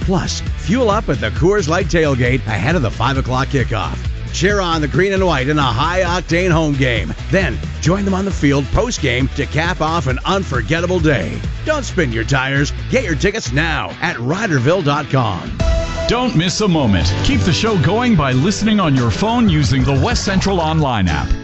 Plus, fuel up at the Coors Light tailgate ahead of the 5 o'clock kickoff. Cheer on the green and white in a high-octane home game. Then, join them on the field post-game to cap off an unforgettable day. Don't spin your tires. Get your tickets now at Riderville.com. Don't miss a moment. Keep the show going by listening on your phone using the West Central Online app.